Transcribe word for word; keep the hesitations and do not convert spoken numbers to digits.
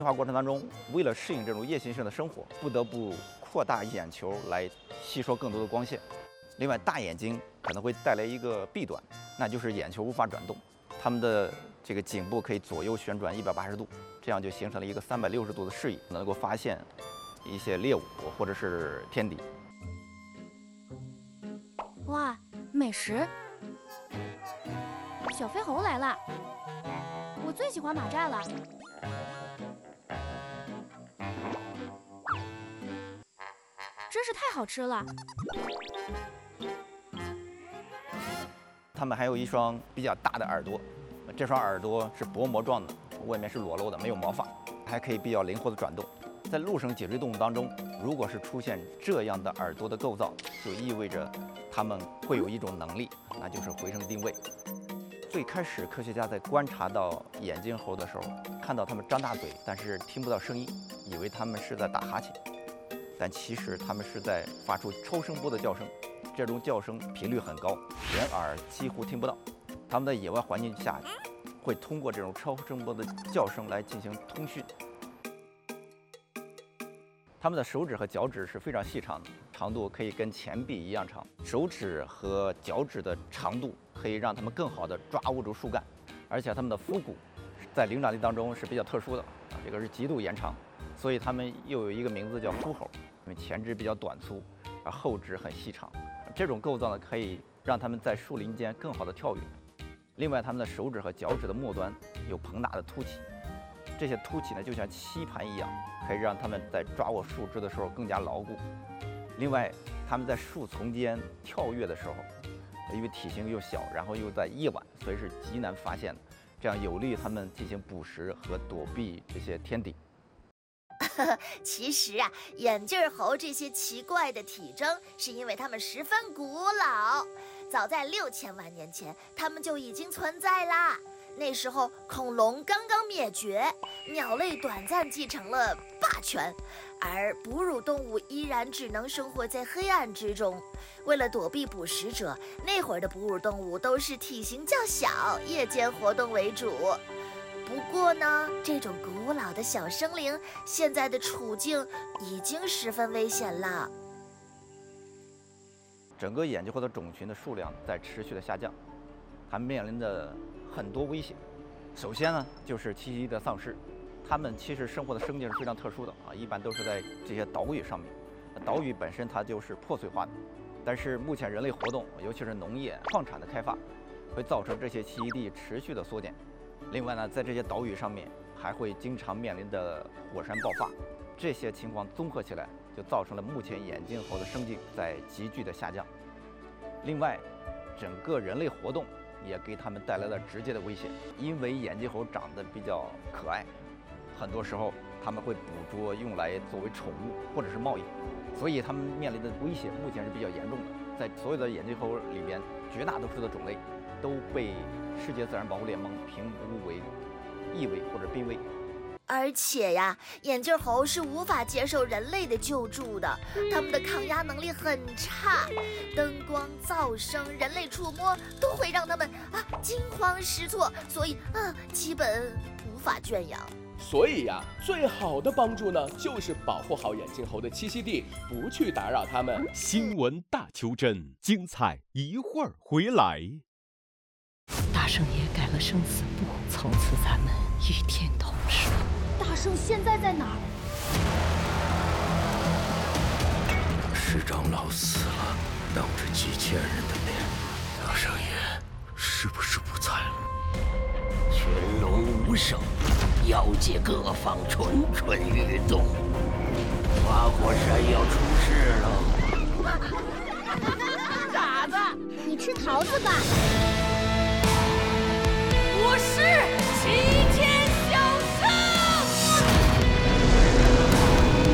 进化过程当中，为了适应这种夜行性的生活，不得不扩大眼球来吸收更多的光线。另外，大眼睛可能会带来一个弊端，那就是眼球无法转动，它们的这个颈部可以左右旋转一百八十度，这样就形成了一个三百六十度的视野，能够发现一些猎物或者是天敌。 哇，美食！小飞猴来了，我最喜欢马寨了。真是太好吃了。 它们还有一双比较大的耳朵，这双耳朵是薄膜状的，外面是裸露的，没有毛发，还可以比较灵活的转动。在陆生脊椎动物当中，如果是出现这样的耳朵的构造，就意味着它们会有一种能力，那就是回声定位。最开始科学家在观察到眼镜猴的时候，看到它们张大嘴，但是听不到声音，以为它们是在打哈欠，但其实它们是在发出超声波的叫声。这种叫声频率很高，人耳几乎听不到。它们在野外环境下会通过这种超声波的叫声来进行通讯。它们的手指和脚趾是非常细长的，长度可以跟前臂一样长。手指和脚趾的长度可以让它们更好地抓握住树干，而且它们的腹骨在灵长类当中是比较特殊的啊，这个是极度延长，所以它们又有一个名字叫腹猴，因为前肢比较短粗，而后肢很细长。这种构造呢，可以让它们在树林间更好地跳跃。另外，它们的手指和脚趾的末端有膨大的凸起，这些凸起呢，就像吸盘一样，可以让它们在抓握树枝的时候更加牢固。另外，它们在树丛间跳跃的时候，因为体型又小，然后又在夜晚，所以是极难发现的，这样有利于它们进行捕食和躲避这些天敌。 其实啊，眼镜猴这些奇怪的体征，是因为它们十分古老。早在六千万年前，它们就已经存在啦。那时候恐龙刚刚灭绝，鸟类短暂继承了霸权，而哺乳动物依然只能生活在黑暗之中。为了躲避捕食者，那会儿的哺乳动物都是体型较小，夜间活动为主。不过呢，这种古老的小生灵现在的处境已经十分危险了。 整个眼镜猴的种群的数量在持续的下降，它们面临的很多威胁。首先呢，就是栖息地的丧失。它们其实生活的生境是非常特殊的啊，一般都是在这些岛屿上面。岛屿本身它就是破碎化的，但是目前人类活动，尤其是农业、矿产的开发，会造成这些栖息地持续的缩减。另外呢，在这些岛屿上面还会经常面临的火山爆发，这些情况综合起来，就造成了目前眼镜猴的生境在急剧的下降。另外，整个人类活动也给他们带来了直接的威胁，因为眼镜猴长得比较可爱，很多时候他们会捕捉用来作为宠物或者是贸易，所以他们面临的威胁目前是比较严重的。在所有的眼镜猴里边，绝大多数的种类都被世界自然保护联盟评估为易危或者濒危。 而且呀，眼镜猴是无法接受人类的救助的，它们的抗压能力很差，灯光、噪声、人类触摸都会让它们啊惊慌失措，所以啊基本无法圈养。 所以呀，最好的帮助呢，就是保护好眼镜猴的栖息地，不去打扰它们。 新闻大求真，精彩一会儿回来。 大圣爷改了生死簿，从此咱们与天同寿。 大圣现在在哪儿？ 师长老死了，当着几千人的面，大圣爷是不是不在了？群龙无首，妖界各方蠢蠢欲动，花果山要出事了。 傻子，你吃桃子吧。 我是奇